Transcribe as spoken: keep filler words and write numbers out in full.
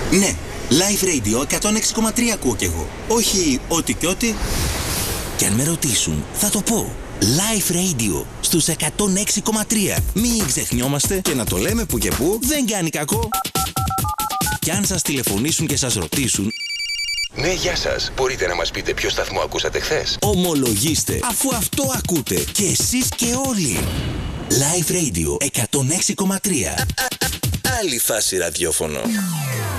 Ναι, Live Radio εκατόν έξι κόμμα τρία ακούω κι εγώ. Όχι ό,τι κι ό,τι. Και αν με ρωτήσουν, θα το πω. Live Radio στους εκατόν έξι κόμμα τρία. Μην ξεχνιόμαστε και να το λέμε που και που δεν κάνει κακό. Και αν σας τηλεφωνήσουν και σας ρωτήσουν, ναι, γεια σας. Μπορείτε να μας πείτε ποιο σταθμό ακούσατε χθες? ομολογήστε, αφού αυτό ακούτε και εσείς και όλοι. Live Radio εκατόν έξι κόμμα τρία. Άλλη φάση ραδιόφωνο.